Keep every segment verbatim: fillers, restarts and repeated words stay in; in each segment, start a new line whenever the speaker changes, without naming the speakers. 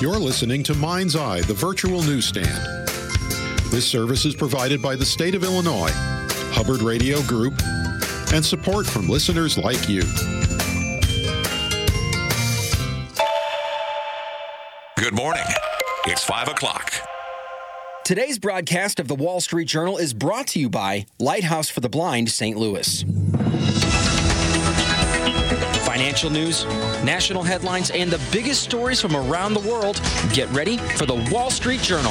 You're listening to Mind's Eye, the virtual newsstand. This service is provided by the state of Illinois, Hubbard Radio Group, and support from listeners like you.
Good morning. It's five o'clock.
Today's broadcast of the Wall Street Journal is brought to you by Lighthouse for the Blind, Saint Louis. Financial news, national headlines, and the biggest stories from around the world. Get ready for the Wall Street Journal.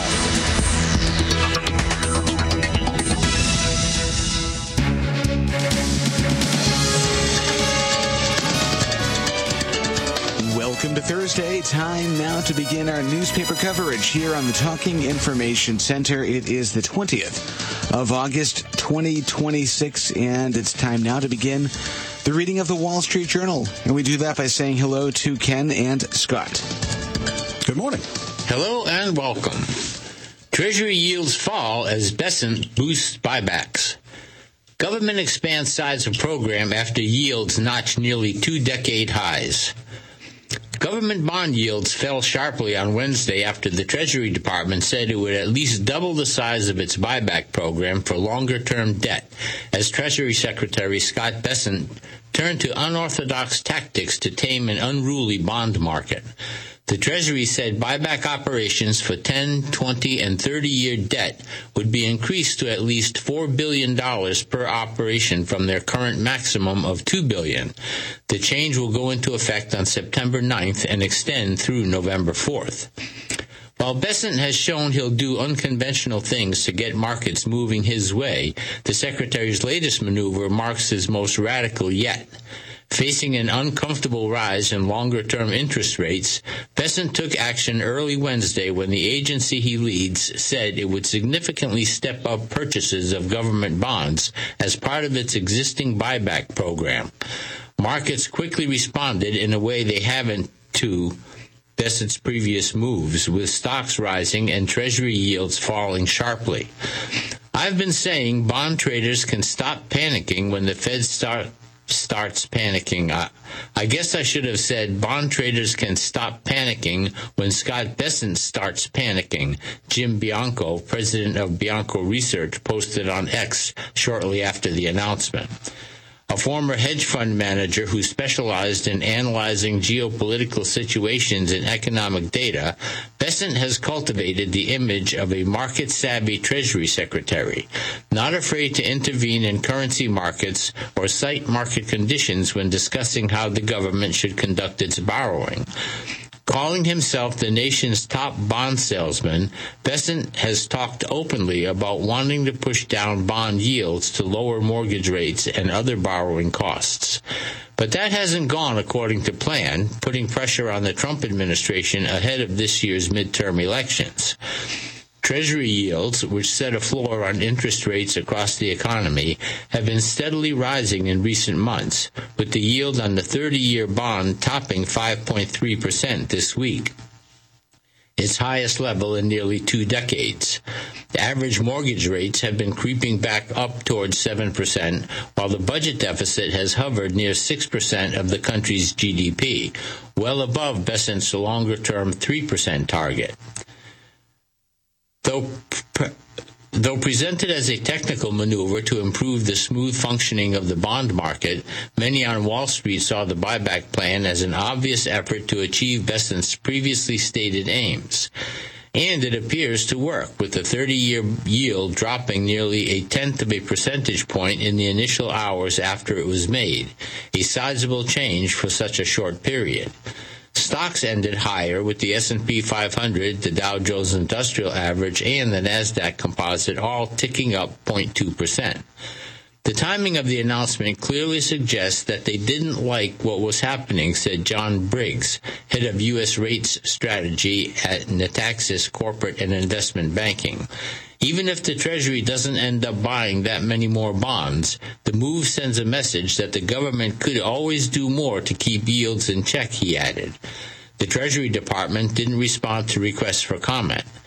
Welcome to Thursday. Time now to begin our newspaper coverage here on the Talking Information Center. It is the twentieth of August, twenty twenty-six, and it's time now to begin the reading of the Wall Street Journal. And we do that by saying hello to Ken and Scott.
Good morning.
Hello and welcome. Treasury yields fall as Bessent boosts buybacks. Government expands size of program after yields notch nearly two-decade highs. Government bond yields fell sharply on Wednesday after the Treasury Department said it would at least double the size of its buyback program for longer-term debt, as Treasury Secretary Scott Bessent turned to unorthodox tactics to tame an unruly bond market. The Treasury said buyback operations for ten, twenty, and thirty-year debt would be increased to at least four billion dollars per operation from their current maximum of two billion dollars. The change will go into effect on September ninth and extend through November fourth. While Bessent has shown he'll do unconventional things to get markets moving his way, the Secretary's latest maneuver marks his most radical yet. Facing an uncomfortable rise in longer-term interest rates, Bessent took action early Wednesday when the agency he leads said it would significantly step up purchases of government bonds as part of its existing buyback program. Markets quickly responded in a way they haven't to Bessent's previous moves, with stocks rising and Treasury yields falling sharply. I've been saying bond traders can stop panicking when the Fed start starts panicking. I, I guess I should have said bond traders can stop panicking when Scott Bessent starts panicking, Jim Bianco, president of Bianco Research, posted on X shortly after the announcement. A former hedge fund manager who specialized in analyzing geopolitical situations and economic data, Bessent has cultivated the image of a market-savvy Treasury Secretary, not afraid to intervene in currency markets or cite market conditions when discussing how the government should conduct its borrowing. Calling himself the nation's top bond salesman, Bessent has talked openly about wanting to push down bond yields to lower mortgage rates and other borrowing costs. But that hasn't gone according to plan, putting pressure on the Trump administration ahead of this year's midterm elections. Treasury yields, which set a floor on interest rates across the economy, have been steadily rising in recent months, with the yield on the thirty-year bond topping five point three percent this week, its highest level in nearly two decades. The average mortgage rates have been creeping back up towards seven percent, while the budget deficit has hovered near six percent of the country's G D P, well above Bessent's longer-term three percent target. Though, though presented as a technical maneuver to improve the smooth functioning of the bond market, many on Wall Street saw the buyback plan as an obvious effort to achieve Bessent's previously stated aims. And it appears to work, with the thirty-year yield dropping nearly a tenth of a percentage point in the initial hours after it was made, a sizable change for such a short period. Stocks ended higher, with the S and P five hundred, the Dow Jones Industrial Average, and the NASDAQ Composite all ticking up zero point two percent. The timing of the announcement clearly suggests that they didn't like what was happening, said John Briggs, head of U S rates strategy at Nataxis Corporate and Investment Banking. Even if the Treasury doesn't end up buying that many more bonds, the move sends a message that the government could always do more to keep yields in check, he added. The Treasury Department didn't respond to requests for comment.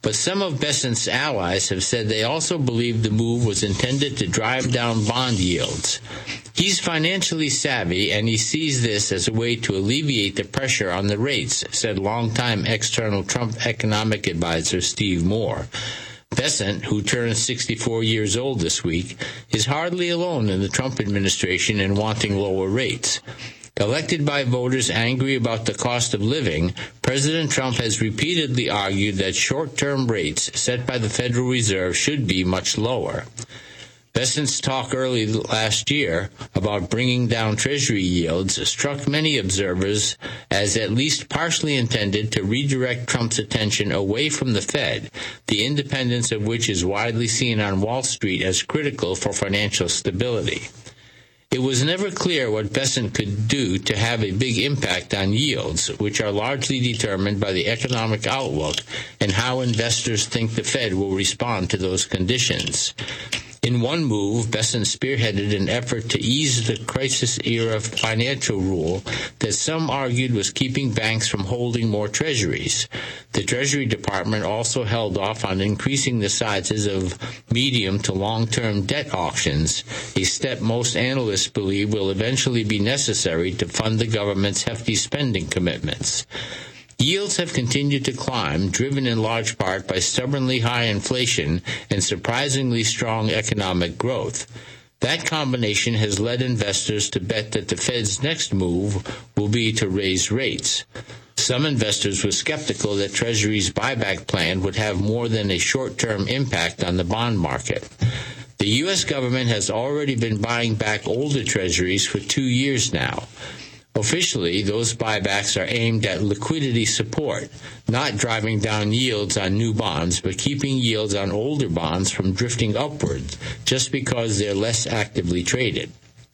But some of Bessent's allies have said they also believe the move was intended to drive down bond yields. He's financially savvy, and he sees this as a way to alleviate the pressure on the rates, said longtime external Trump economic advisor Steve Moore. Bessent, who turned sixty-four years old this week, is hardly alone in the Trump administration in wanting lower rates. Elected by voters angry about the cost of living, President Trump has repeatedly argued that short-term rates set by the Federal Reserve should be much lower. Bessent's talk early last year about bringing down Treasury yields struck many observers as at least partially intended to redirect Trump's attention away from the Fed, the independence of which is widely seen on Wall Street as critical for financial stability. It was never clear what Bessent could do to have a big impact on yields, which are largely determined by the economic outlook and how investors think the Fed will respond to those conditions. In one move, Bessent spearheaded an effort to ease the crisis-era financial rule that some argued was keeping banks from holding more treasuries. The Treasury Department also held off on increasing the sizes of medium to long-term debt auctions, a step most analysts believe will eventually be necessary to fund the government's hefty spending commitments. Yields have continued to climb, driven in large part by stubbornly high inflation and surprisingly strong economic growth. That combination has led investors to bet that the Fed's next move will be to raise rates. Some investors were skeptical that Treasury's buyback plan would have more than a short-term impact on the bond market. The U S government has already been buying back older Treasuries for two years now. Officially, those buybacks are aimed at liquidity support, not driving down yields on new bonds, but keeping yields on older bonds from drifting upwards just because they're less actively traded.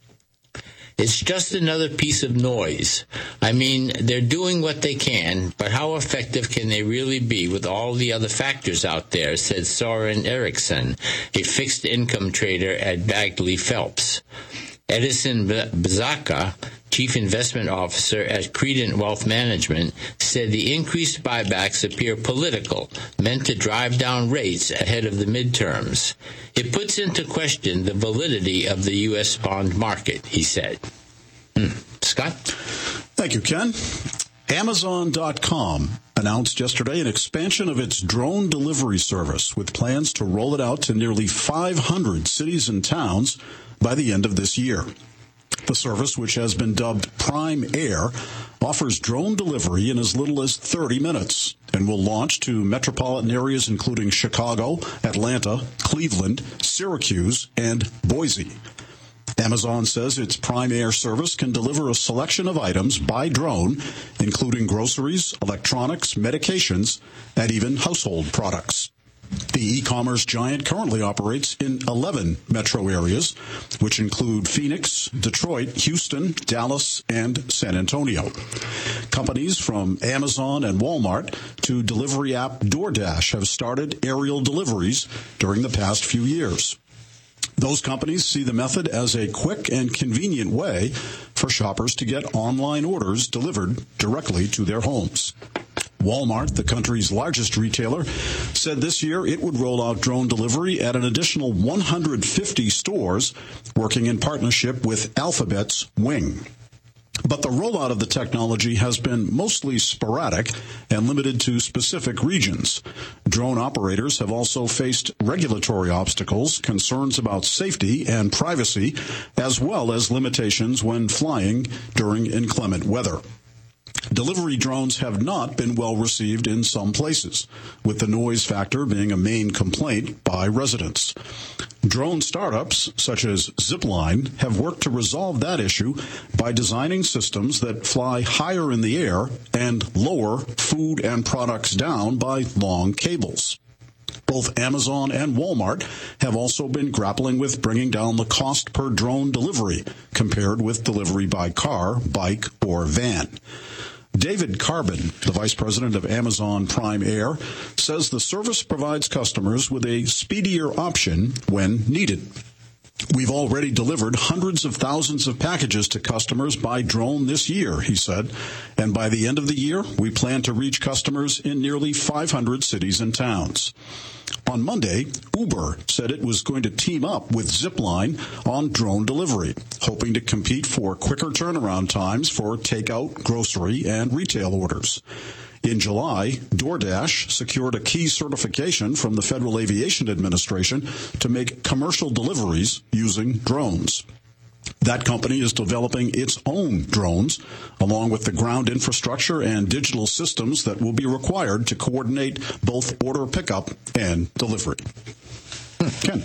It's just another piece of noise. I mean, they're doing what they can, but how effective can they really be with all the other factors out there, said Soren Eriksson, a fixed income trader at Bagley Phelps. Edison Bazaka, Chief Investment Officer at Credent Wealth Management, said the increased buybacks appear political, meant to drive down rates ahead of the midterms. It puts into question the validity of the U S bond market, he said. Hmm. Scott?
Thank you, Ken. Amazon dot com announced yesterday an expansion of its drone delivery service with plans to roll it out to nearly five hundred cities and towns by the end of this year. The service, which has been dubbed Prime Air, offers drone delivery in as little as thirty minutes and will launch to metropolitan areas including Chicago, Atlanta, Cleveland, Syracuse, and Boise. Amazon says its Prime Air service can deliver a selection of items by drone, including groceries, electronics, medications, and even household products. The e-commerce giant currently operates in eleven metro areas, which include Phoenix, Detroit, Houston, Dallas, and San Antonio. Companies from Amazon and Walmart to delivery app DoorDash have started aerial deliveries during the past few years. Those companies see the method as a quick and convenient way for shoppers to get online orders delivered directly to their homes. Walmart, the country's largest retailer, said this year it would roll out drone delivery at an additional one hundred fifty stores, working in partnership with Alphabet's Wing. But the rollout of the technology has been mostly sporadic and limited to specific regions. Drone operators have also faced regulatory obstacles, concerns about safety and privacy, as well as limitations when flying during inclement weather. Delivery drones have not been well received in some places, with the noise factor being a main complaint by residents. Drone startups, such as Zipline, have worked to resolve that issue by designing systems that fly higher in the air and lower food and products down by long cables. Both Amazon and Walmart have also been grappling with bringing down the cost per drone delivery compared with delivery by car, bike, or van. David Carbon, the vice president of Amazon Prime Air, says the service provides customers with a speedier option when needed. We've already delivered hundreds of thousands of packages to customers by drone this year, he said. And by the end of the year, we plan to reach customers in nearly five hundred cities and towns. On Monday, Uber said it was going to team up with Zipline on drone delivery, hoping to compete for quicker turnaround times for takeout, grocery, and retail orders. In July, DoorDash secured a key certification from the Federal Aviation Administration to make commercial deliveries using drones. That company is developing its own drones, along with the ground infrastructure and digital systems that will be required to coordinate both order pickup and delivery. Ken.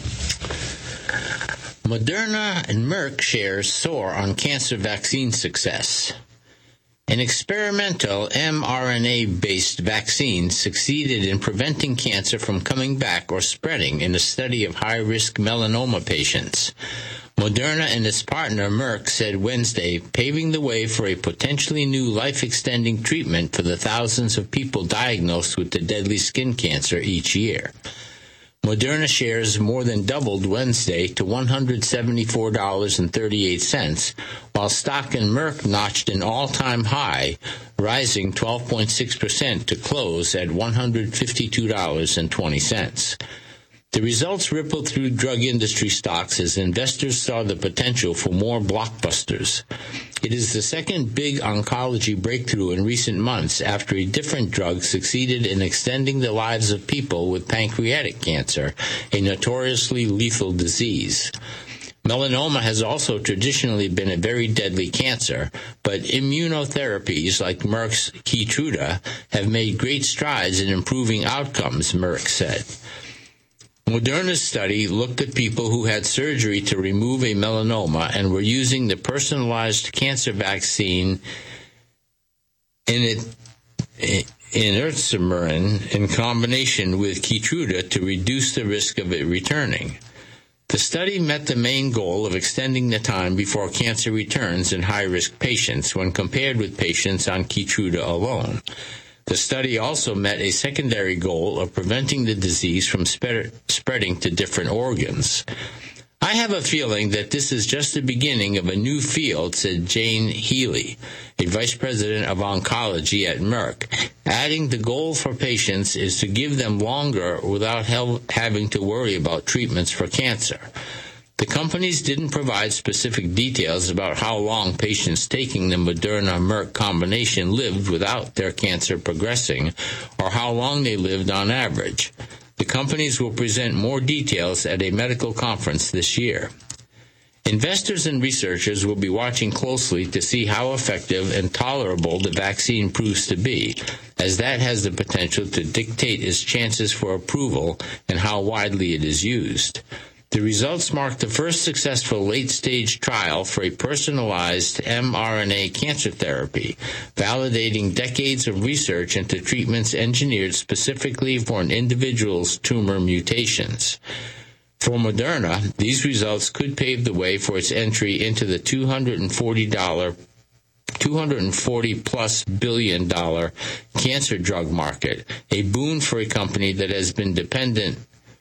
Moderna and Merck shares soar on cancer vaccine success. An experimental mRNA-based vaccine succeeded in preventing cancer from coming back or spreading in a study of high-risk melanoma patients. Moderna and its partner Merck said Wednesday, paving the way for a potentially new life-extending treatment for the thousands of people diagnosed with the deadly skin cancer each year. Moderna shares more than doubled Wednesday to one hundred seventy-four dollars and thirty-eight cents, while stock in Merck notched an all-time high, rising twelve point six percent to close at one hundred fifty-two dollars and twenty cents. The results rippled through drug industry stocks as investors saw the potential for more blockbusters. It is the second big oncology breakthrough in recent months after a different drug succeeded in extending the lives of people with pancreatic cancer, a notoriously lethal disease. Melanoma has also traditionally been a very deadly cancer, but immunotherapies like Merck's Keytruda have made great strides in improving outcomes, Merck said. Moderna's study looked at people who had surgery to remove a melanoma and were using the personalized cancer vaccine in inertsemerin in combination with Keytruda to reduce the risk of it returning. The study met the main goal of extending the time before cancer returns in high-risk patients when compared with patients on Keytruda alone. The study also met a secondary goal of preventing the disease from spread, spreading to different organs. I have a feeling that this is just the beginning of a new field, said Jane Healy, a vice president of oncology at Merck, adding the goal for patients is to give them longer without having to worry about treatments for cancer. The companies didn't provide specific details about how long patients taking the Moderna-Merck combination lived without their cancer progressing, or how long they lived on average. The companies will present more details at a medical conference this year. Investors and researchers will be watching closely to see how effective and tolerable the vaccine proves to be, as that has the potential to dictate its chances for approval and how widely it is used. The results mark the first successful late-stage trial for a personalized mRNA cancer therapy, validating decades of research into treatments engineered specifically for an individual's tumor mutations. For Moderna, these results could pave the way for its entry into the two hundred forty dollars two hundred forty plus billion dollar cancer drug market, a boon for a company that has been dependent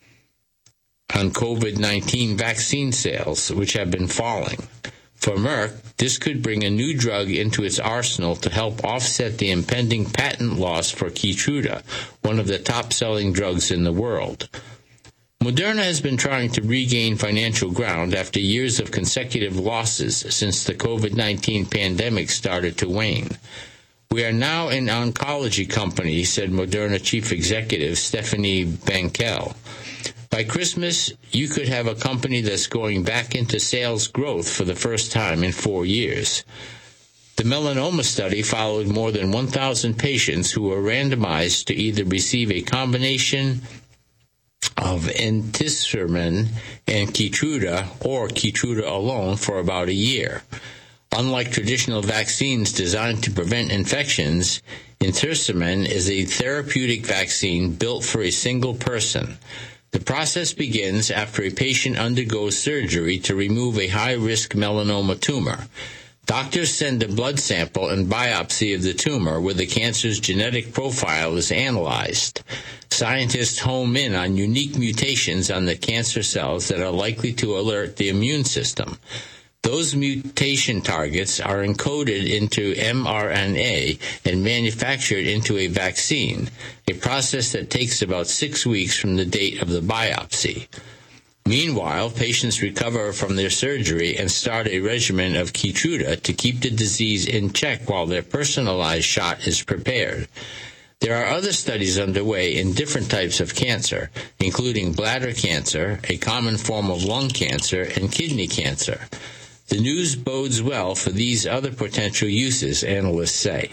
on COVID nineteen vaccine sales, which have been falling. For Merck, this could bring a new drug into its arsenal to help offset the impending patent loss for Keytruda, one of the top-selling drugs in the world. Moderna has been trying to regain financial ground after years of consecutive losses since the COVID nineteen pandemic started to wane. We are now an oncology company, said Moderna chief executive Stephanie Bankel. By Christmas, you could have a company that's going back into sales growth for the first time in four years. The melanoma study followed more than one thousand patients who were randomized to either receive a combination of entisirmin and Keytruda or Keytruda alone for about a year. Unlike traditional vaccines designed to prevent infections, entisirmin is a therapeutic vaccine built for a single person. The process begins after a patient undergoes surgery to remove a high-risk melanoma tumor. Doctors send a blood sample and biopsy of the tumor where the cancer's genetic profile is analyzed. Scientists home in on unique mutations on the cancer cells that are likely to alert the immune system. Those mutation targets are encoded into mRNA and manufactured into a vaccine, a process that takes about six weeks from the date of the biopsy. Meanwhile, patients recover from their surgery and start a regimen of Keytruda to keep the disease in check while their personalized shot is prepared. There are other studies underway in different types of cancer, including bladder cancer, a common form of lung cancer, and kidney cancer. The news bodes well for these other potential uses, analysts say.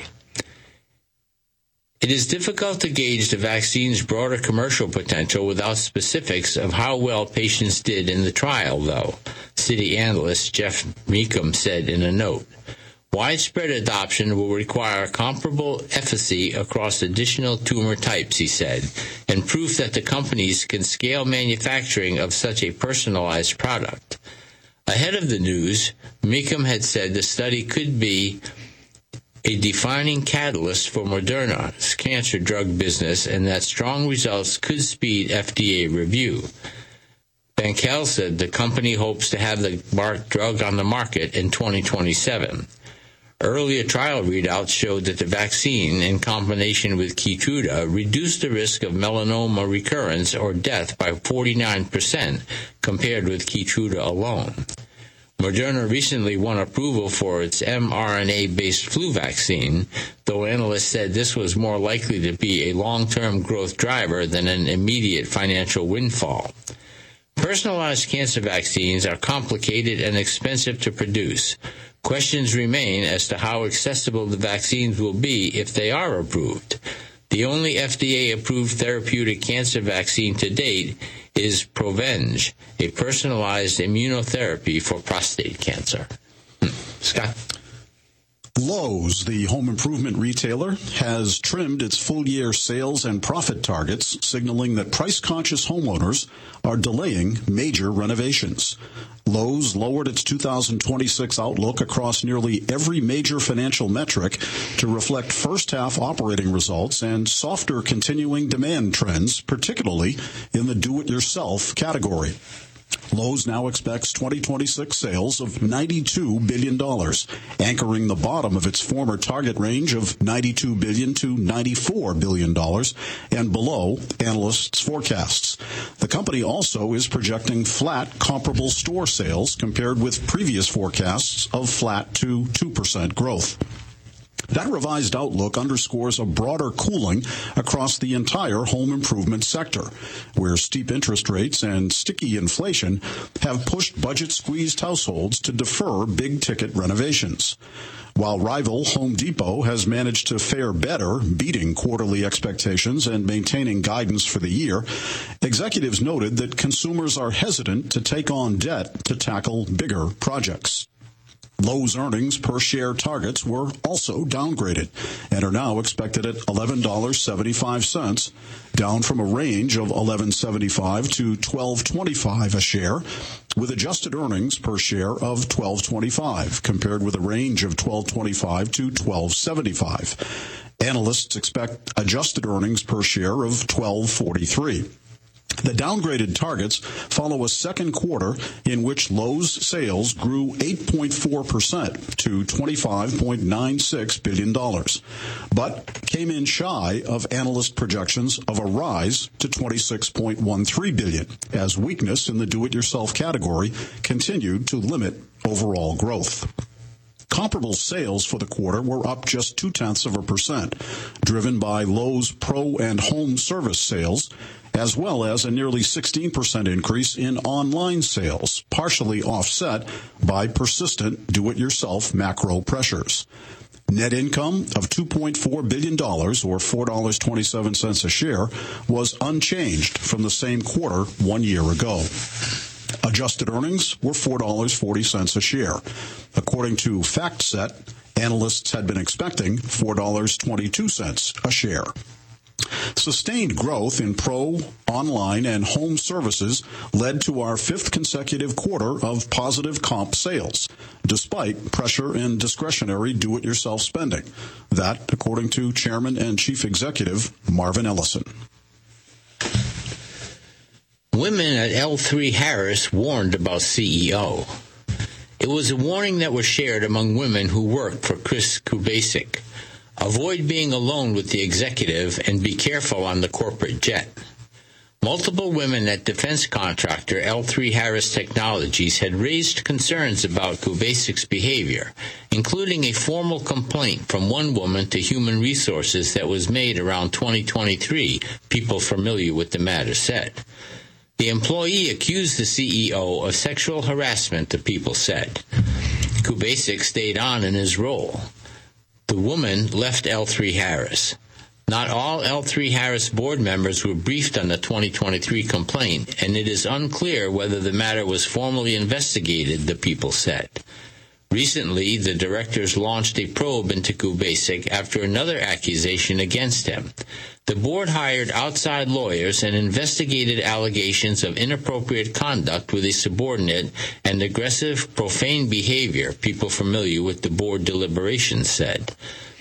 It is difficult to gauge the vaccine's broader commercial potential without specifics of how well patients did in the trial, though, Citi analyst Jeff Mecham said in a note. Widespread adoption will require comparable efficacy across additional tumor types, he said, and proof that the companies can scale manufacturing of such a personalized product. Ahead of the news, Mecham had said the study could be a defining catalyst for Moderna's cancer drug business and that strong results could speed F D A review. Bankel said the company hopes to have the drug on the market in twenty twenty-seven. Earlier trial readouts showed that the vaccine, in combination with Keytruda, reduced the risk of melanoma recurrence or death by forty-nine percent compared with Keytruda alone. Moderna recently won approval for its mRNA-based flu vaccine, though analysts said this was more likely to be a long-term growth driver than an immediate financial windfall. Personalized cancer vaccines are complicated and expensive to produce. Questions remain as to how accessible the vaccines will be if they are approved. The only F D A-approved therapeutic cancer vaccine to date is Provenge, a personalized immunotherapy for prostate cancer. Hmm. Scott?
Lowe's, the home improvement retailer, has trimmed its full-year sales and profit targets, signaling that price-conscious homeowners are delaying major renovations. Lowe's lowered its two thousand twenty-six outlook across nearly every major financial metric to reflect first-half operating results and softer continuing demand trends, particularly in the do-it-yourself category. Lowe's now expects twenty twenty-six sales of ninety-two billion dollars, anchoring the bottom of its former target range of ninety-two billion dollars to ninety-four billion dollars, and below analysts' forecasts. The company also is projecting flat comparable store sales compared with previous forecasts of flat to two percent growth. That revised outlook underscores a broader cooling across the entire home improvement sector, where steep interest rates and sticky inflation have pushed budget-squeezed households to defer big-ticket renovations. While rival Home Depot has managed to fare better, beating quarterly expectations and maintaining guidance for the year, executives noted that consumers are hesitant to take on debt to tackle bigger projects. Lowe's earnings per share targets were also downgraded and are now expected at eleven dollars and seventy-five cents, down from a range of eleven dollars and seventy-five cents to twelve dollars and twenty-five cents a share, with adjusted earnings per share of twelve dollars and twenty-five cents, compared with a range of twelve dollars and twenty-five cents to twelve dollars and seventy-five cents. Analysts expect adjusted earnings per share of twelve dollars and forty-three cents. The downgraded targets follow a second quarter in which Lowe's sales grew eight point four percent to twenty-five point nine six billion dollars, but came in shy of analyst projections of a rise to twenty-six point one three billion dollars, as weakness in the do-it-yourself category continued to limit overall growth. Comparable sales for the quarter were up just two-tenths of a percent, driven by Lowe's Pro and Home Service sales, as well as a nearly sixteen percent increase in online sales, partially offset by persistent do-it-yourself macro pressures. Net income of two point four billion dollars, or four dollars and twenty-seven cents a share, was unchanged from the same quarter one year ago. Adjusted earnings were four dollars and forty cents a share. According to FactSet, analysts had been expecting four dollars and twenty-two cents a share. Sustained growth in pro, online, and home services led to our fifth consecutive quarter of positive comp sales, despite pressure in discretionary do-it-yourself spending. That, according to Chairman and Chief Executive Marvin Ellison.
Women at L three Harris warned about C E O. It was a warning that was shared among women who work for Chris Kubasik. Avoid being alone with the executive and be careful on the corporate jet. Multiple women at defense contractor L three Harris Technologies had raised concerns about Kubasik's behavior, including a formal complaint from one woman to Human Resources that was made around twenty twenty-three, people familiar with the matter said. The employee accused the C E O of sexual harassment, the people said. Kubasik stayed on in his role. The woman left L three Harris. Not all L three Harris board members were briefed on the twenty twenty-three complaint, and it is unclear whether the matter was formally investigated, the people said. Recently, the directors launched a probe into Kubasik after another accusation against him. The board hired outside lawyers and investigated allegations of inappropriate conduct with a subordinate and aggressive, profane behavior, people familiar with the board deliberations said.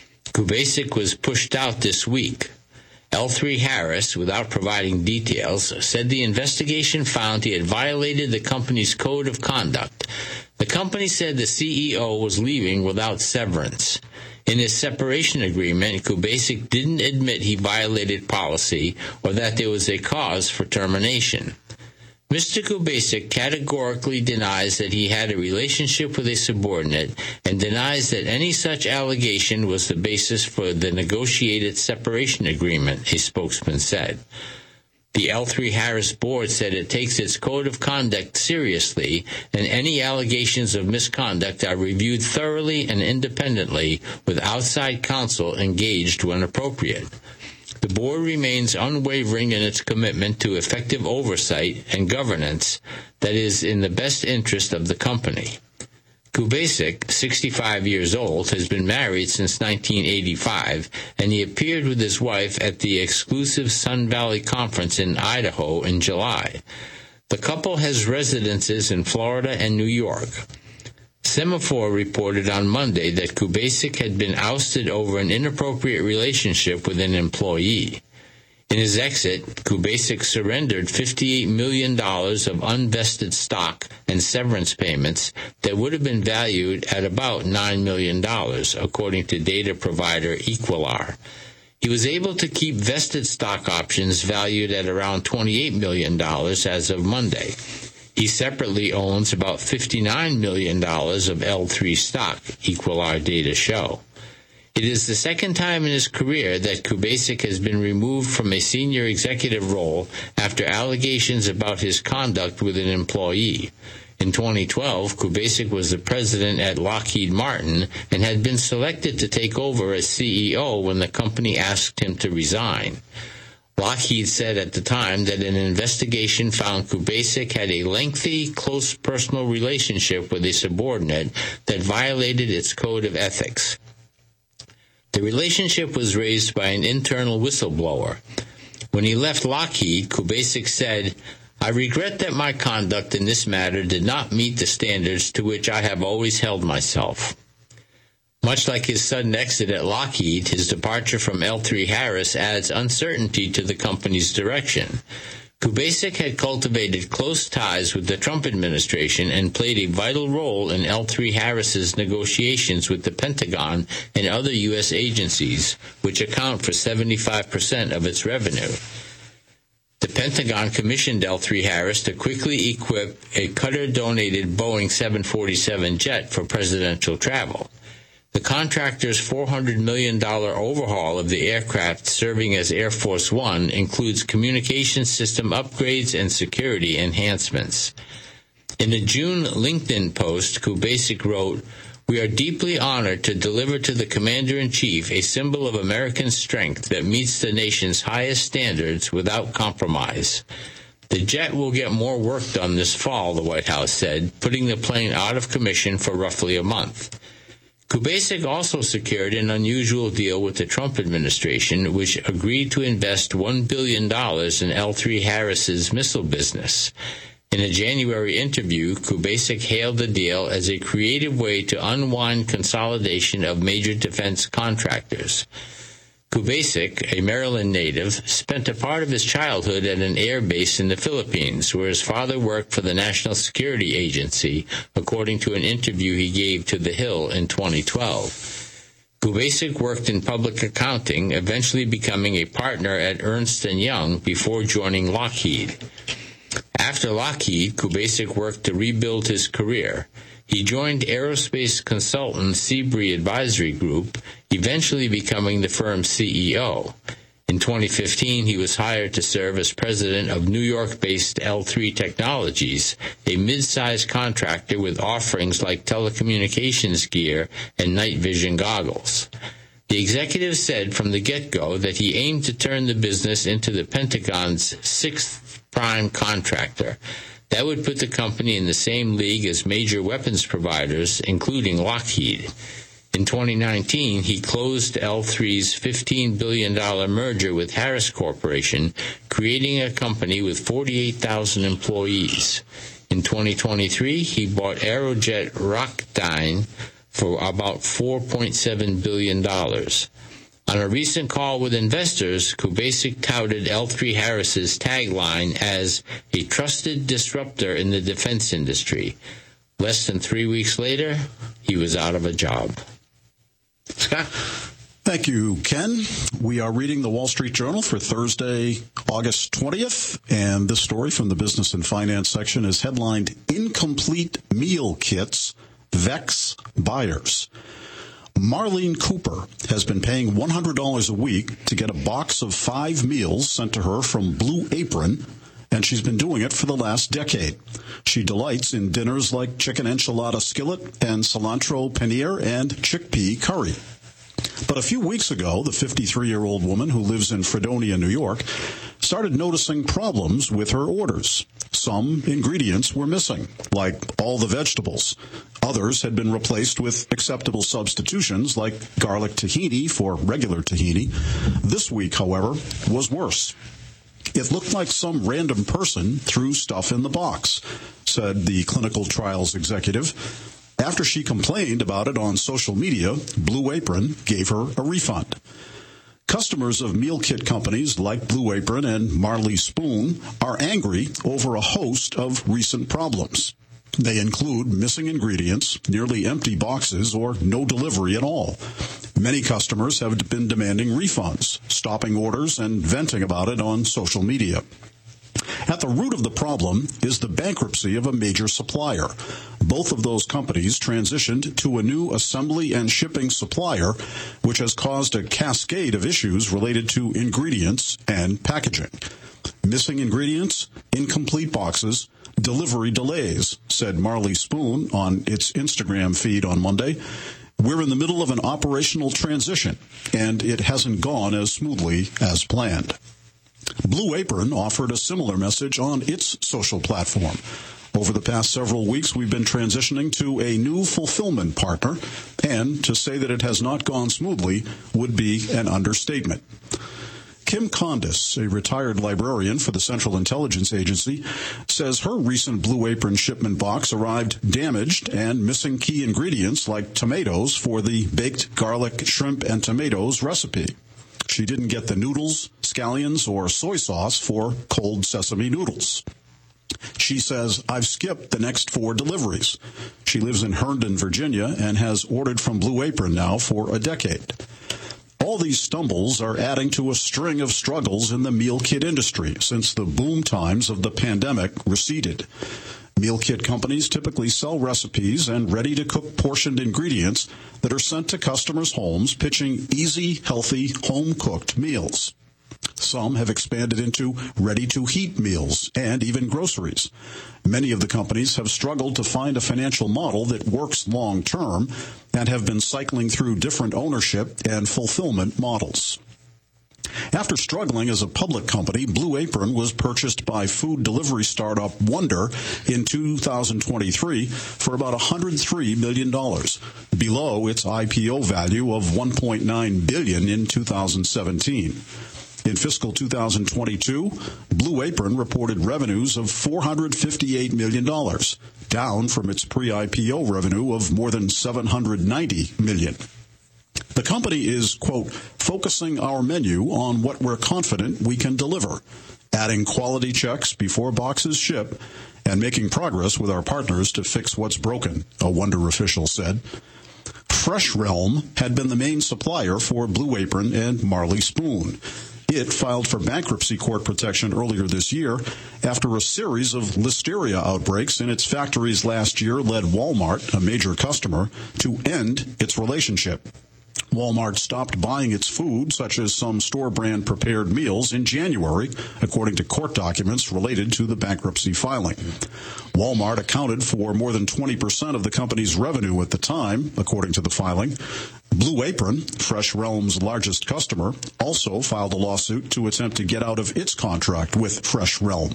Kubasik was pushed out this week. L three Harris, without providing details, said the investigation found he had violated the company's code of conduct. The company said the C E O was leaving without severance. In his separation agreement, Kubasik didn't admit he violated policy or that there was a cause for termination. Mister Kubasik categorically denies that he had a relationship with a subordinate and denies that any such allegation was the basis for the negotiated separation agreement, a spokesman said. The L three Harris board said it takes its code of conduct seriously, and any allegations of misconduct are reviewed thoroughly and independently with outside counsel engaged when appropriate. The board remains unwavering in its commitment to effective oversight and governance that is in the best interest of the company. Kubasik, sixty-five years old, has been married since nineteen eighty-five, and he appeared with his wife at the exclusive Sun Valley Conference in Idaho in July. The couple has residences in Florida and New York. Semaphore reported on Monday that Kubasik had been ousted over an inappropriate relationship with an employee. In his exit, Kubasik surrendered fifty-eight million dollars of unvested stock and severance payments that would have been valued at about nine million dollars, according to data provider Equilar. He was able to keep vested stock options valued at around twenty-eight million dollars as of Monday. He separately owns about fifty-nine million dollars of L three stock, Equilar data show. It is the second time in his career that Kubasik has been removed from a senior executive role after allegations about his conduct with an employee. In twenty twelve, Kubasik was the president at Lockheed Martin and had been selected to take over as C E O when the company asked him to resign. Lockheed said at the time that an investigation found Kubasik had a lengthy, close personal relationship with a subordinate that violated its code of ethics. The relationship was raised by an internal whistleblower. When he left Lockheed, Kubasik said, "I regret that my conduct in this matter did not meet the standards to which I have always held myself." Much like his sudden exit at Lockheed, his departure from L three Harris adds uncertainty to the company's direction. Kubasik had cultivated close ties with the Trump administration and played a vital role in L three Harris's negotiations with the Pentagon and other U S agencies, which account for seventy-five percent of its revenue. The Pentagon commissioned L three Harris to quickly equip a Qatar-donated Boeing seven forty-seven jet for presidential travel. The contractor's four hundred million dollars overhaul of the aircraft serving as Air Force One includes communication system upgrades and security enhancements. In a June LinkedIn post, Kubasik wrote, "We are deeply honored to deliver to the Commander-in-Chief a symbol of American strength that meets the nation's highest standards without compromise." The jet will get more work done this fall, the White House said, putting the plane out of commission for roughly a month. Kubasik also secured an unusual deal with the Trump administration, which agreed to invest one billion dollars in L three Harris's missile business. In a January interview, Kubasik hailed the deal as a creative way to unwind consolidation of major defense contractors. Kubasik, a Maryland native, spent a part of his childhood at an air base in the Philippines, where his father worked for the National Security Agency, according to an interview he gave to The Hill in twenty twelve. Kubasik worked in public accounting, eventually becoming a partner at Ernst and Young before joining Lockheed. After Lockheed, Kubasik worked to rebuild his career. He joined aerospace consultant Seabury Advisory Group, eventually becoming the firm's C E O. In twenty fifteen, he was hired to serve as president of New York-based L three Technologies, a mid-sized contractor with offerings like telecommunications gear and night vision goggles. The executive said from the get-go that he aimed to turn the business into the Pentagon's sixth prime contractor. That would put the company in the same league as major weapons providers, including Lockheed. In twenty nineteen, he closed L three's fifteen billion dollars merger with Harris Corporation, creating a company with forty-eight thousand employees. In twenty twenty-three, he bought Aerojet Rocketdyne for about four point seven billion dollars. On a recent call with investors, Kubasik touted L three Harris's tagline as a trusted disruptor in the defense industry. Less than three weeks later, he was out of a job. Scott?
Thank you, Ken. We are reading the Wall Street Journal for Thursday, August twentieth, and this story from the Business and Finance section is headlined, Incomplete Meal Kits Vex Buyers. Marlene Cooper has been paying one hundred dollars a week to get a box of five meals sent to her from Blue Apron, and she's been doing it for the last decade. She delights in dinners like chicken enchilada skillet and cilantro paneer and chickpea curry. But a few weeks ago, the fifty-three-year-old woman who lives in Fredonia, New York, started noticing problems with her orders. Some ingredients were missing, like all the vegetables. Others had been replaced with acceptable substitutions, like garlic tahini for regular tahini. This week, however, was worse. It looked like some random person threw stuff in the box, said the clinical trials executive. After she complained about it on social media, Blue Apron gave her a refund. Customers of meal kit companies like Blue Apron and Marley Spoon are angry over a host of recent problems. They include missing ingredients, nearly empty boxes, or no delivery at all. Many customers have been demanding refunds, stopping orders, and venting about it on social media. At the root of the problem is the bankruptcy of a major supplier. Both of those companies transitioned to a new assembly and shipping supplier, which has caused a cascade of issues related to ingredients and packaging. Missing ingredients, incomplete boxes, delivery delays, said Marley Spoon on its Instagram feed on Monday. We're in the middle of an operational transition, and it hasn't gone as smoothly as planned. Blue Apron offered a similar message on its social platform. Over the past several weeks, we've been transitioning to a new fulfillment partner, and to say that it has not gone smoothly would be an understatement. Kim Condis, a retired librarian for the Central Intelligence Agency, says her recent Blue Apron shipment box arrived damaged and missing key ingredients like tomatoes for the baked garlic, shrimp, and tomatoes recipe. She didn't get the noodles, scallions, or soy sauce for cold sesame noodles. She says, I've skipped the next four deliveries. She lives in Herndon, Virginia, and has ordered from Blue Apron now for a decade. All these stumbles are adding to a string of struggles in the meal kit industry since the boom times of the pandemic receded. Meal kit companies typically sell recipes and ready-to-cook portioned ingredients that are sent to customers' homes, pitching easy, healthy, home-cooked meals. Some have expanded into ready-to-heat meals and even groceries. Many of the companies have struggled to find a financial model that works long-term and have been cycling through different ownership and fulfillment models. After struggling as a public company, Blue Apron was purchased by food delivery startup Wonder in two thousand twenty-three for about one hundred three million dollars, below its I P O value of one point nine billion dollars in two thousand seventeen. In fiscal two thousand twenty-two, Blue Apron reported revenues of four hundred fifty-eight million dollars, down from its pre-I P O revenue of more than seven hundred ninety million dollars. The company is, quote, focusing our menu on what we're confident we can deliver, adding quality checks before boxes ship, and making progress with our partners to fix what's broken, a Wonder official said. Fresh Realm had been the main supplier for Blue Apron and Marley Spoon. It filed for bankruptcy court protection earlier this year after a series of listeria outbreaks in its factories last year led Walmart, a major customer, to end its relationship. Walmart stopped buying its food, such as some store-brand prepared meals, in January, according to court documents related to the bankruptcy filing. Walmart accounted for more than twenty percent of the company's revenue at the time, according to the filing. Blue Apron, Fresh Realm's largest customer, also filed a lawsuit to attempt to get out of its contract with Fresh Realm.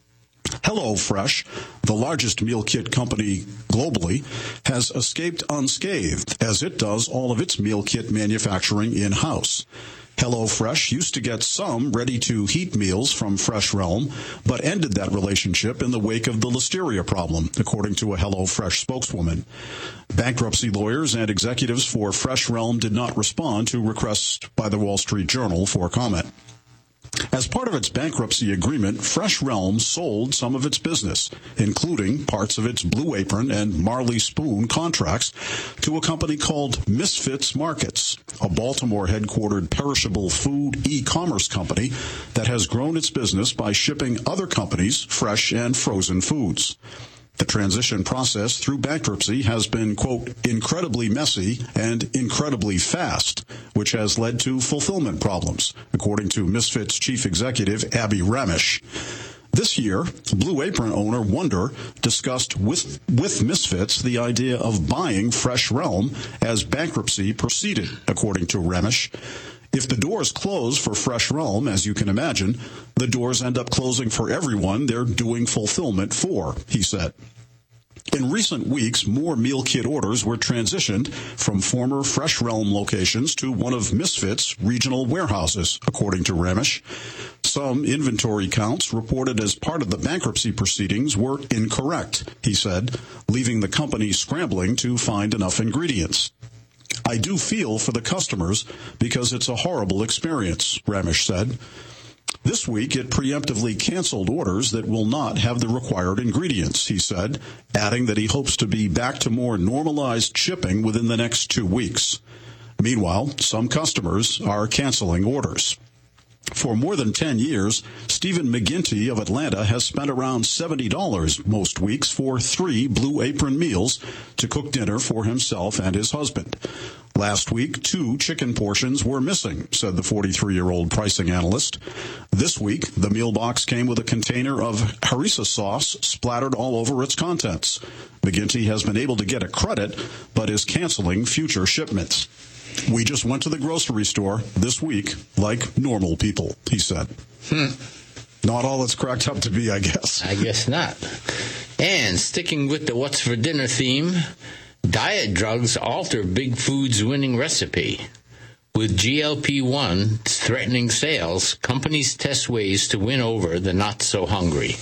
HelloFresh, the largest meal kit company globally, has escaped unscathed as it does all of its meal kit manufacturing in-house. HelloFresh used to get some ready-to-heat meals from Fresh Realm, but ended that relationship in the wake of the listeria problem, according to a HelloFresh spokeswoman. Bankruptcy lawyers and executives for Fresh Realm did not respond to requests by the Wall Street Journal for comment. As part of its bankruptcy agreement, Fresh Realm sold some of its business, including parts of its Blue Apron and Marley Spoon contracts, to a company called Misfits Markets, a Baltimore-headquartered perishable food e-commerce company that has grown its business by shipping other companies' fresh and frozen foods. The transition process through bankruptcy has been, quote, incredibly messy and incredibly fast, which has led to fulfillment problems, according to Misfits chief executive Abby Ramesh. This year, Blue Apron owner Wonder discussed with, with Misfits the idea of buying Fresh Realm as bankruptcy proceeded, according to Ramesh. If the doors close for Fresh Realm, as you can imagine, the doors end up closing for everyone they're doing fulfillment for, he said. In recent weeks, more meal kit orders were transitioned from former Fresh Realm locations to one of Misfits' regional warehouses, according to Ramesh. Some inventory counts reported as part of the bankruptcy proceedings were incorrect, he said, leaving the company scrambling to find enough ingredients. I do feel for the customers because it's a horrible experience, Ramesh said. This week, it preemptively canceled orders that will not have the required ingredients, he said, adding that he hopes to be back to more normalized shipping within the next two weeks. Meanwhile, some customers are canceling orders. For more than ten years, Stephen McGinty of Atlanta has spent around seventy dollars most weeks for three Blue Apron meals to cook dinner for himself and his husband. Last week, two chicken portions were missing, said the forty-three-year-old pricing analyst. This week, the meal box came with a container of harissa sauce splattered all over its contents. McGinty has been able to get a credit, but is canceling future shipments. We just went to the grocery store this week like normal people, he said.
Hmm.
Not all it's cracked up to be, I guess.
I guess not. And sticking with the What's for Dinner theme, diet drugs alter Big Food's winning recipe. With G L P one threatening sales, companies test ways to win over the not-so-hungry.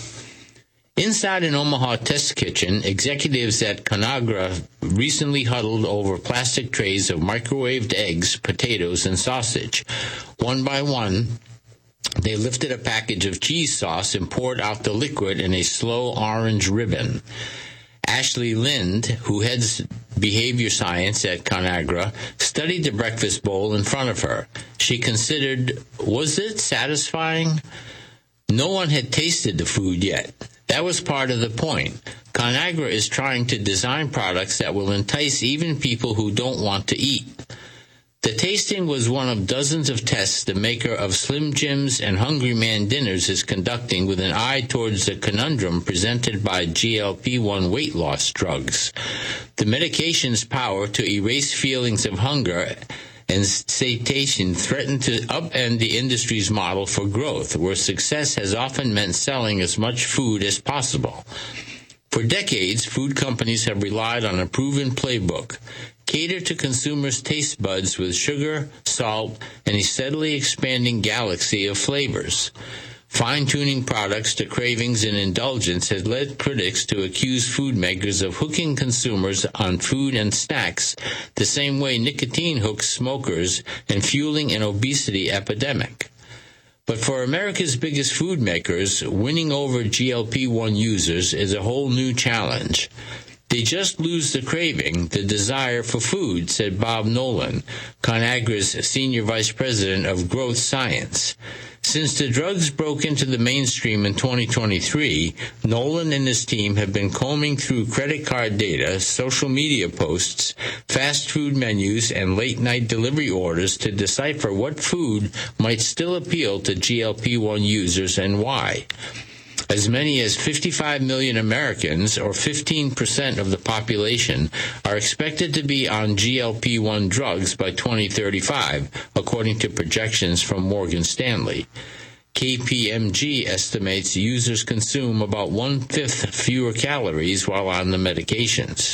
Inside an Omaha test kitchen, executives at Conagra recently huddled over plastic trays of microwaved eggs, potatoes, and sausage. One by one, they lifted a package of cheese sauce and poured out the liquid in a slow orange ribbon. Ashley Lind, who heads behavior science at Conagra, studied the breakfast bowl in front of her. She considered, was it satisfying? No one had tasted the food yet. That was part of the point. Conagra is trying to design products that will entice even people who don't want to eat. The tasting was one of dozens of tests the maker of Slim Jims and Hungry Man Dinners is conducting with an eye towards the conundrum presented by G L P one weight loss drugs. The medication's power to erase feelings of hunger and satiation threaten to upend the industry's model for growth, where success has often meant selling as much food as possible. For decades, food companies have relied on a proven playbook: cater to consumers' taste buds with sugar, salt, and a steadily expanding galaxy of flavors. Fine-tuning products to cravings and indulgence has led critics to accuse food makers of hooking consumers on food and snacks the same way nicotine hooks smokers and fueling an obesity epidemic. But for America's biggest food makers, winning over G L P one users is a whole new challenge. They just lose the craving, the desire for food, said Bob Nolan, ConAgra's Senior Vice President of Growth Science. Since the drugs broke into the mainstream in twenty twenty-three, Nolan and his team have been combing through credit card data, social media posts, fast food menus, and late-night delivery orders to decipher what food might still appeal to G L P one users and why. As many as fifty-five million Americans, or fifteen percent of the population, are expected to be on G L P one drugs by twenty thirty-five, according to projections from Morgan Stanley. K P M G estimates users consume about one-fifth fewer calories while on the medications.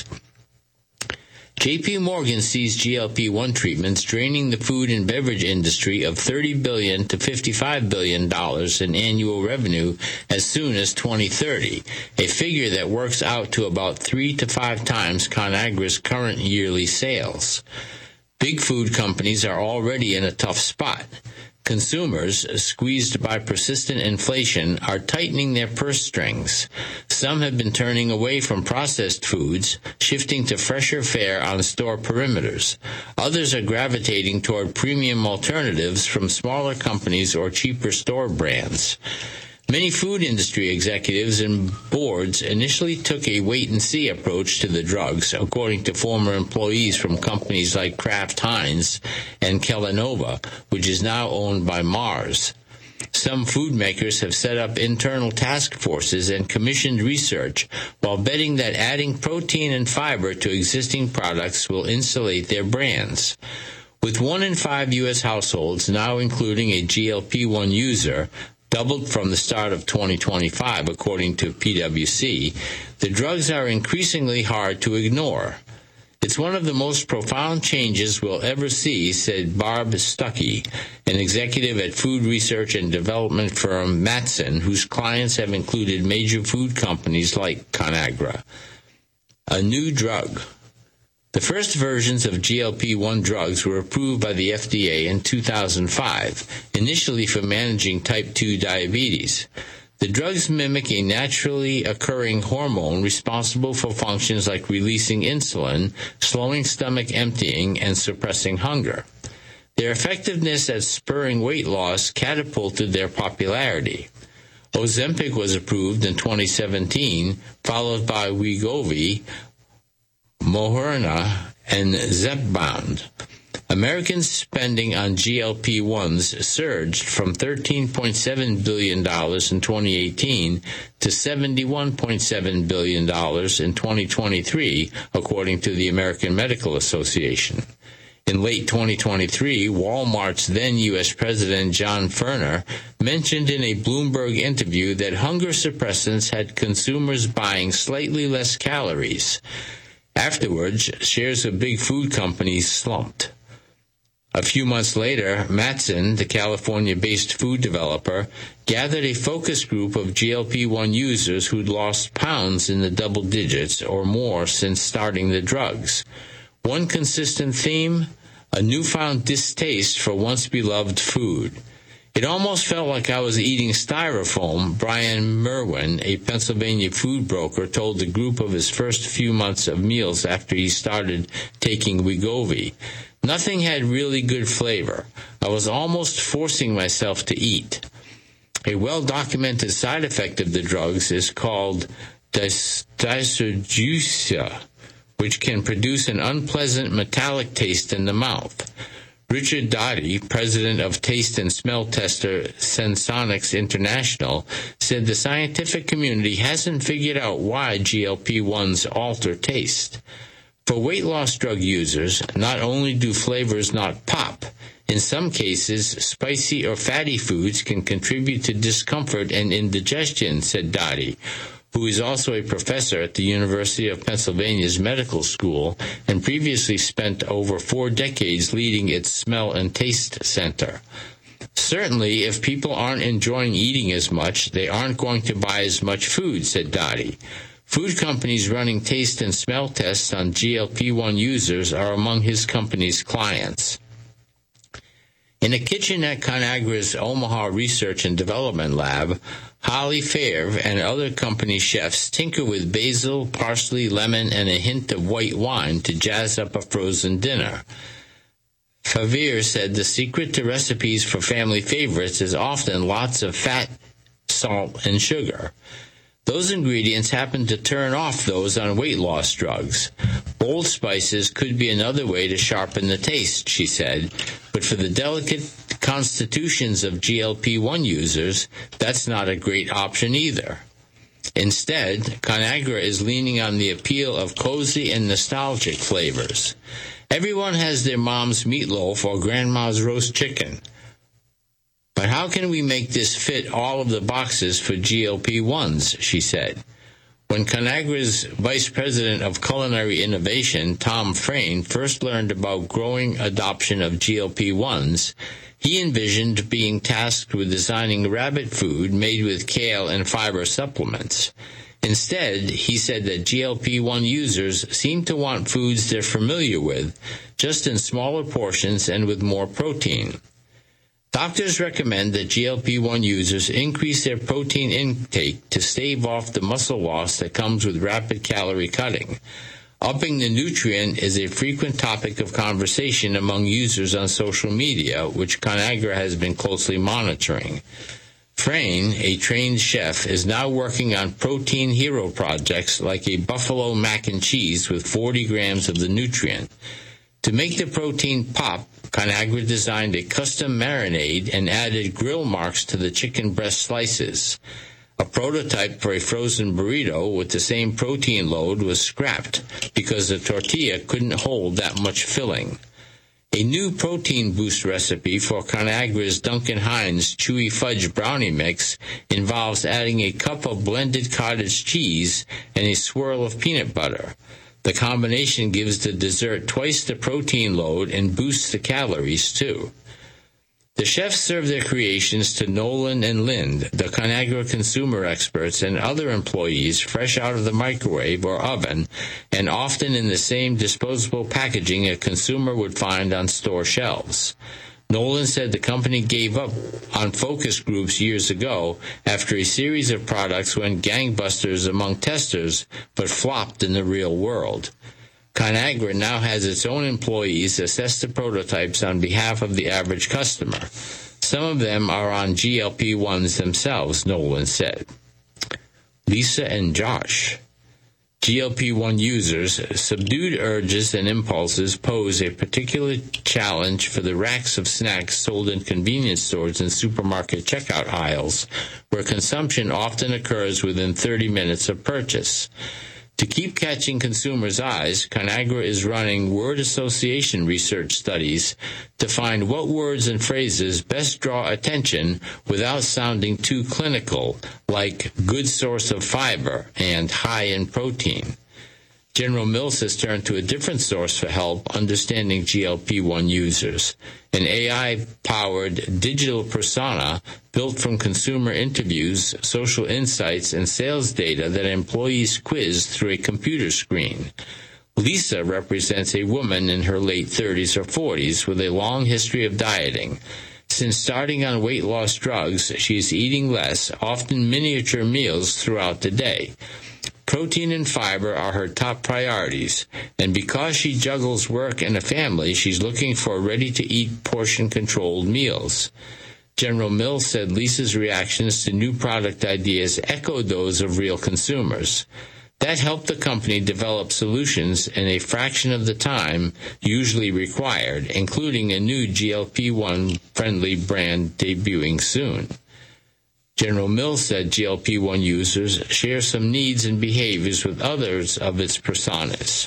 J P Morgan sees G L P one treatments draining the food and beverage industry of thirty billion dollars to fifty-five billion dollars in annual revenue as soon as twenty thirty, a figure that works out to about three to five times ConAgra's current yearly sales. Big food companies are already in a tough spot. Consumers, squeezed by persistent inflation, are tightening their purse strings. Some have been turning away from processed foods, shifting to fresher fare on store perimeters. Others are gravitating toward premium alternatives from smaller companies or cheaper store brands. Many food industry executives and boards initially took a wait-and-see approach to the drugs, according to former employees from companies like Kraft Heinz and Kellanova, which is now owned by Mars. Some food makers have set up internal task forces and commissioned research, while betting that adding protein and fiber to existing products will insulate their brands. With one in five U S households now including a G L P one user, doubled from the start of twenty twenty-five, according to P W C, the drugs are increasingly hard to ignore. It's one of the most profound changes we'll ever see, said Barb Stuckey, an executive at food research and development firm Matson, whose clients have included major food companies like ConAgra. A new drug. The first versions of G L P one drugs were approved by the F D A in two thousand five, initially for managing type two diabetes. The drugs mimic a naturally occurring hormone responsible for functions like releasing insulin, slowing stomach emptying, and suppressing hunger. Their effectiveness at spurring weight loss catapulted their popularity. Ozempic was approved in twenty seventeen, followed by Wegovy, Moderna, and Zepbound. Americans' spending on G L P ones surged from thirteen point seven billion dollars in twenty eighteen to seventy-one point seven billion dollars in twenty twenty-three, according to the American Medical Association. In late twenty twenty-three, Walmart's then U S President John Furner mentioned in a Bloomberg interview that hunger suppressants had consumers buying slightly less calories. Afterwards, shares of big food companies slumped. A few months later, Matson, the California-based food developer, gathered a focus group of G L P one users who'd lost pounds in the double digits or more since starting the drugs. One consistent theme, a newfound distaste for once-beloved food. It almost felt like I was eating styrofoam, Brian Merwin, a Pennsylvania food broker, told the group of his first few months of meals after he started taking Wegovy. Nothing had really good flavor. I was almost forcing myself to eat. A well-documented side effect of the drugs is called dysarthria, which can produce an unpleasant metallic taste in the mouth. Richard Doty, president of taste and smell tester Sensonics International, said the scientific community hasn't figured out why G L P ones alter taste. For weight loss drug users, not only do flavors not pop, in some cases, spicy or fatty foods can contribute to discomfort and indigestion, said Dottie, who is also a professor at the University of Pennsylvania's Medical School and previously spent over four decades leading its Smell and Taste Center. Certainly, if people aren't enjoying eating as much, they aren't going to buy as much food, said Dottie. Food companies running taste and smell tests on G L P one users are among his company's clients. In a kitchen at ConAgra's Omaha Research and Development Lab, Holly Favre and other company chefs tinker with basil, parsley, lemon, and a hint of white wine to jazz up a frozen dinner. Favre said the secret to recipes for family favorites is often lots of fat, salt, and sugar. Those ingredients happen to turn off those on weight loss drugs. Bold spices could be another way to sharpen the taste, she said, but for the delicate constitutions of G L P one users, that's not a great option either. Instead, ConAgra is leaning on the appeal of cozy and nostalgic flavors. Everyone has their mom's meatloaf or grandma's roast chicken. But how can we make this fit all of the boxes for G L P ones, she said. When ConAgra's Vice President of Culinary Innovation, Tom Frayne, first learned about growing adoption of G L P ones, he envisioned being tasked with designing rabbit food made with kale and fiber supplements. Instead, he said that G L P one users seem to want foods they're familiar with, just in smaller portions and with more protein. Doctors recommend that G L P one users increase their protein intake to stave off the muscle loss that comes with rapid calorie cutting. Upping the nutrient is a frequent topic of conversation among users on social media, which ConAgra has been closely monitoring. Frayne, a trained chef, is now working on protein hero projects like a buffalo mac and cheese with forty grams of the nutrient. To make the protein pop, ConAgra designed a custom marinade and added grill marks to the chicken breast slices. A prototype for a frozen burrito with the same protein load was scrapped because the tortilla couldn't hold that much filling. A new protein boost recipe for ConAgra's Duncan Hines Chewy Fudge Brownie Mix involves adding a cup of blended cottage cheese and a swirl of peanut butter. The combination gives the dessert twice the protein load and boosts the calories, too. The chefs serve their creations to Nolan and Lind, the ConAgra consumer experts, and other employees fresh out of the microwave or oven, and often in the same disposable packaging a consumer would find on store shelves. Nolan said the company gave up on focus groups years ago after a series of products went gangbusters among testers but flopped in the real world. ConAgra now has its own employees assess the prototypes on behalf of the average customer. Some of them are on G L P ones themselves, Nolan said. Lisa and Josh. G L P one users, subdued urges and impulses pose a particular challenge for the racks of snacks sold in convenience stores and supermarket checkout aisles, where consumption often occurs within thirty minutes of purchase. To keep catching consumers' eyes, ConAgra is running word association research studies to find what words and phrases best draw attention without sounding too clinical, like good source of fiber and high in protein. General Mills has turned to a different source for help understanding G L P one users, an A I-powered digital persona built from consumer interviews, social insights, and sales data that employees quiz through a computer screen. Lisa represents a woman in her late thirties or forties with a long history of dieting. Since starting on weight loss drugs, she is eating less, often miniature meals throughout the day. Protein and fiber are her top priorities, and because she juggles work and a family, she's looking for ready-to-eat portion-controlled meals. General Mills said Lisa's reactions to new product ideas echoed those of real consumers. That helped the company develop solutions in a fraction of the time usually required, including a new G L P one friendly brand debuting soon. General Mills said G L P one users share some needs and behaviors with others of its personas.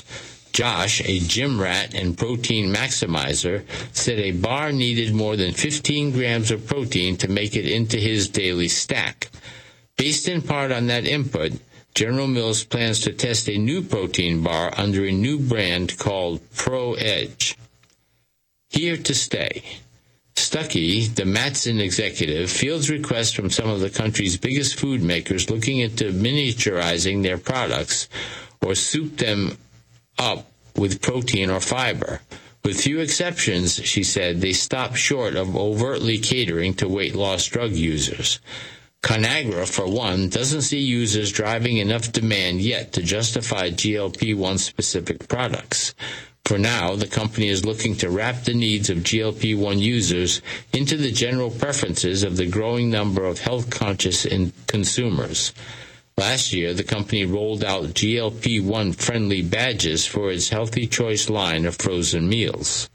Josh, a gym rat and protein maximizer, said a bar needed more than fifteen grams of protein to make it into his daily stack. Based in part on that input, General Mills plans to test a new protein bar under a new brand called Pro Edge. Here to stay. Stuckey, the Matson executive, fields requests from some of the country's biggest food makers looking into miniaturizing their products or soup them up with protein or fiber. With few exceptions, she said, they stop short of overtly catering to weight loss drug users. Conagra, for one, doesn't see users driving enough demand yet to justify G L P one specific products. For now, the company is looking to wrap the needs of G L P one users into the general preferences of the growing number of health-conscious consumers. Last year, the company rolled out G L P one friendly badges for its Healthy Choice line of frozen meals.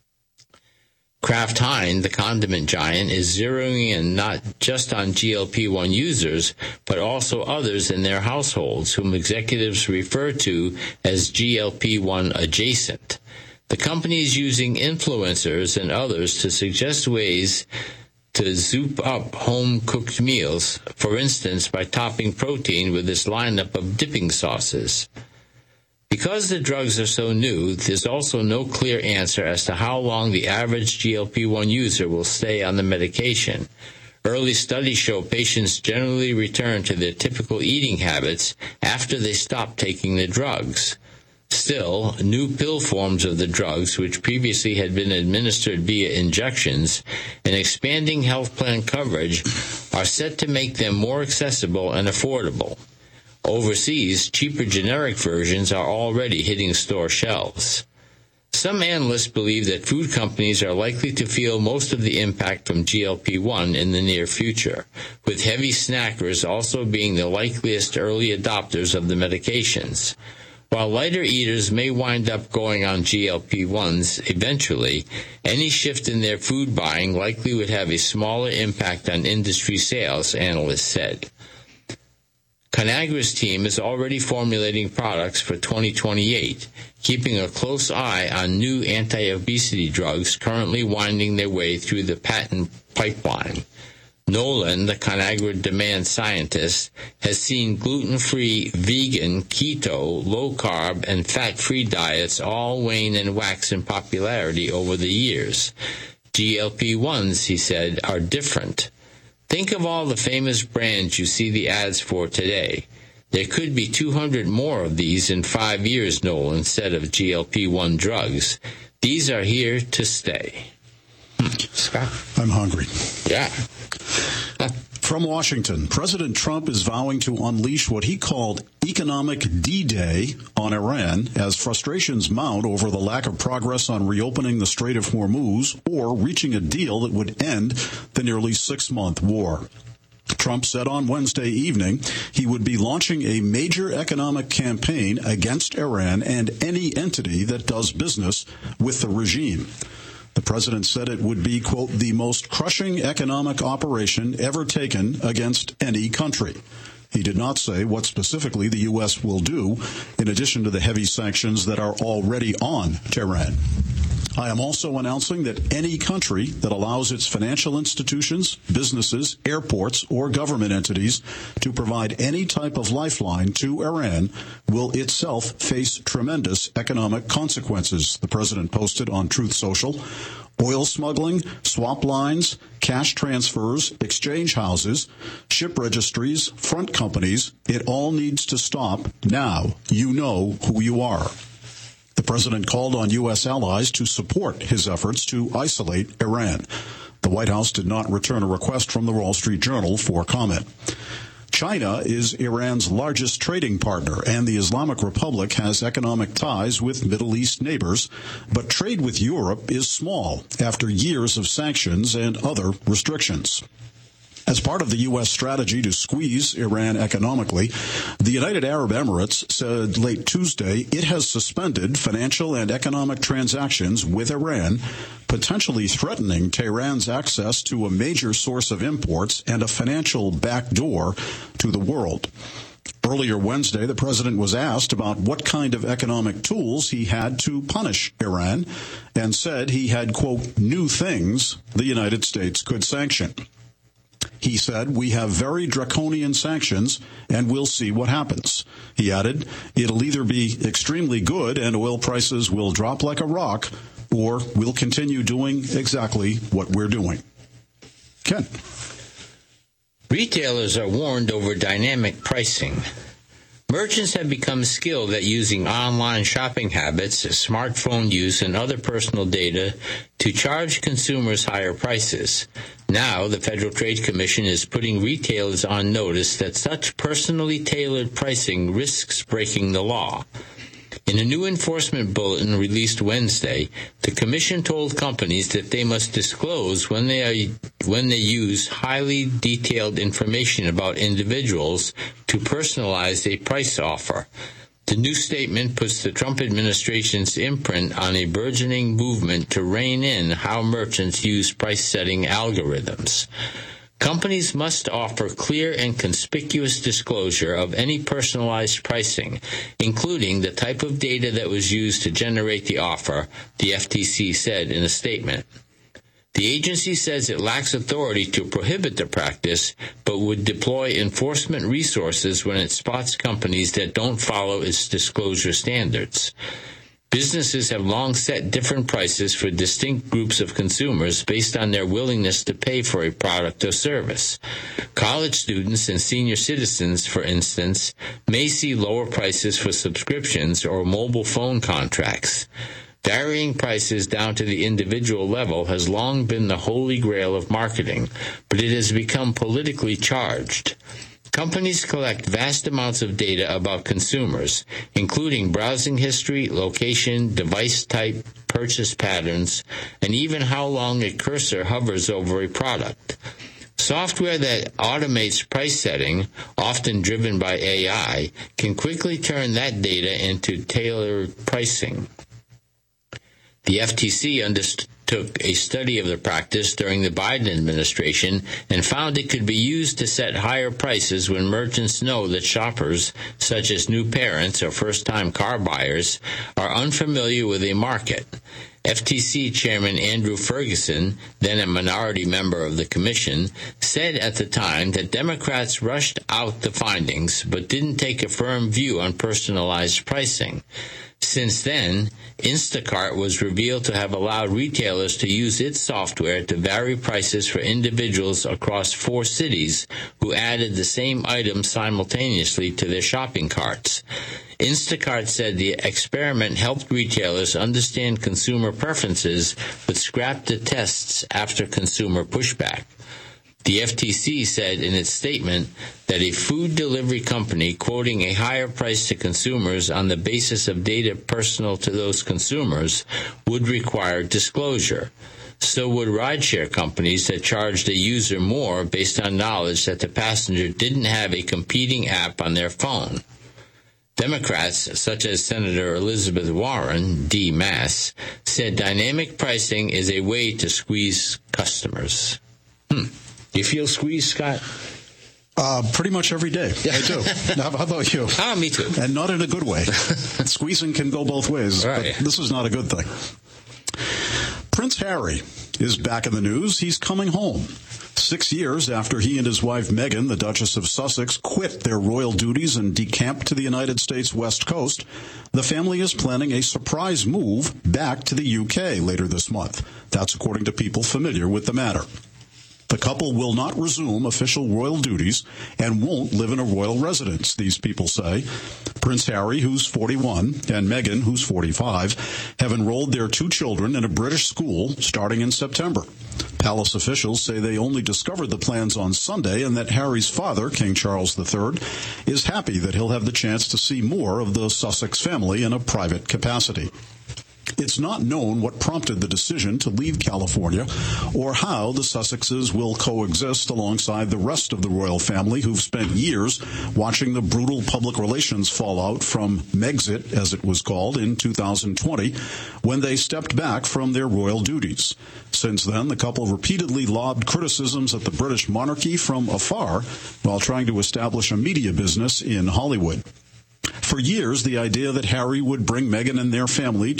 Kraft Heinz, the condiment giant, is zeroing in not just on G L P one users, but also others in their households, whom executives refer to as G L P one adjacent. The company is using influencers and others to suggest ways to zoop up home-cooked meals, for instance, by topping protein with this lineup of dipping sauces. Because the drugs are so new, there's also no clear answer as to how long the average G L P one user will stay on the medication. Early studies show patients generally return to their typical eating habits after they stop taking the drugs. Still, new pill forms of the drugs, which previously had been administered via injections, and expanding health plan coverage are set to make them more accessible and affordable. Overseas, cheaper generic versions are already hitting store shelves. Some analysts believe that food companies are likely to feel most of the impact from G L P one in the near future, with heavy snackers also being the likeliest early adopters of the medications. While lighter eaters may wind up going on G L P ones eventually, any shift in their food buying likely would have a smaller impact on industry sales, analysts said. Conagra's team is already formulating products for twenty twenty-eight, keeping a close eye on new anti-obesity drugs currently winding their way through the patent pipeline. Nolan, the Conagra demand scientist, has seen gluten-free, vegan, keto, low-carb, and fat-free diets all wane and wax in popularity over the years. G L P ones, he said, are different. Think of all the famous brands you see the ads for today. There could be two hundred more of these in five years, Nolan said of G L P one drugs. These are here to stay. Hmm. Scott?
I'm hungry.
Yeah.
From Washington, President Trump is vowing to unleash what he called economic D-Day on Iran as frustrations mount over the lack of progress on reopening the Strait of Hormuz or reaching a deal that would end the nearly six-month war. Trump said on Wednesday evening he would be launching a major economic campaign against Iran and any entity that does business with the regime. The president said it would be, quote, the most crushing economic operation ever taken against any country. He did not say what specifically the U S will do, in addition to the heavy sanctions that are already on Tehran. I am also announcing that any country that allows its financial institutions, businesses, airports, or government entities to provide any type of lifeline to Iran will itself face tremendous economic consequences, the president posted on Truth Social. Oil smuggling, swap lines, cash transfers, exchange houses, ship registries, front companies, it all needs to stop now. You know who you are. The president called on U S allies to support his efforts to isolate Iran. The White House did not return a request from the Wall Street Journal for comment. China is Iran's largest trading partner, and the Islamic Republic has economic ties with Middle East neighbors, but trade with Europe is small after years of sanctions and other restrictions. As part of the U S strategy to squeeze Iran economically, the United Arab Emirates said late Tuesday it has suspended financial and economic transactions with Iran, potentially threatening Tehran's access to a major source of imports and a financial backdoor to the world. Earlier Wednesday, the president was asked about what kind of economic tools he had to punish Iran and said he had, quote, new things the United States could sanction. He said, we have very draconian sanctions, and we'll see what happens. He added, it'll either be extremely good and oil prices will drop like a rock, or we'll continue doing exactly what we're doing. Ken.
Retailers are warned over dynamic pricing. Merchants have become skilled at using online shopping habits, smartphone use, and other personal data to charge consumers higher prices. Now, the Federal Trade Commission is putting retailers on notice that such personally tailored pricing risks breaking the law. In a new enforcement bulletin released Wednesday, the Commission told companies that they must disclose when they are, when they use highly detailed information about individuals to personalize a price offer. The new statement puts the Trump administration's imprint on a burgeoning movement to rein in how merchants use price-setting algorithms. Companies must offer clear and conspicuous disclosure of any personalized pricing, including the type of data that was used to generate the offer, the F T C said in a statement. The agency says it lacks authority to prohibit the practice, but would deploy enforcement resources when it spots companies that don't follow its disclosure standards. Businesses have long set different prices for distinct groups of consumers based on their willingness to pay for a product or service. College students and senior citizens, for instance, may see lower prices for subscriptions or mobile phone contracts. Varying prices down to the individual level has long been the holy grail of marketing, but it has become politically charged. Companies collect vast amounts of data about consumers, including browsing history, location, device type, purchase patterns, and even how long a cursor hovers over a product. Software that automates price setting, often driven by A I, can quickly turn that data into tailored pricing. The F T C understood took a study of the practice during the Biden administration and found it could be used to set higher prices when merchants know that shoppers, such as new parents or first-time car buyers, are unfamiliar with a market. F T C Chairman Andrew Ferguson, then a minority member of the commission, said at the time that Democrats rushed out the findings but didn't take a firm view on personalized pricing. Since then, Instacart was revealed to have allowed retailers to use its software to vary prices for individuals across four cities who added the same items simultaneously to their shopping carts. Instacart said the experiment helped retailers understand consumer preferences, but scrapped the tests after consumer pushback. The F T C said in its statement that a food delivery company quoting a higher price to consumers on the basis of data personal to those consumers would require disclosure. So would rideshare companies that charged a user more based on knowledge that the passenger didn't have a competing app on their phone. Democrats, such as Senator Elizabeth Warren, D. Mass, said dynamic pricing is a way to squeeze customers. Hmm. Do you feel squeezed, Scott?
Uh, pretty much every day. Yeah. I do. How about you?
Ah, me too.
And not in a good way. Squeezing can go both ways,
right.
But this is not a good thing. Prince Harry is back in the news. He's coming home. Six years after he and his wife Meghan, the Duchess of Sussex, quit their royal duties and decamped to the United States West Coast, the family is planning a surprise move back to the U K later this month. That's according to people familiar with the matter. The couple will not resume official royal duties and won't live in a royal residence, these people say. Prince Harry, who's forty-one, and Meghan, who's forty-five, have enrolled their two children in a British school starting in September. Palace officials say they only discovered the plans on Sunday and that Harry's father, King Charles the Third, is happy that he'll have the chance to see more of the Sussex family in a private capacity. It's not known what prompted the decision to leave California or how the Sussexes will coexist alongside the rest of the royal family who've spent years watching the brutal public relations fallout from Megxit, as it was called, in two thousand twenty, when they stepped back from their royal duties. Since then, the couple repeatedly lobbed criticisms at the British monarchy from afar while trying to establish a media business in Hollywood. For years, the idea that Harry would bring Meghan and their family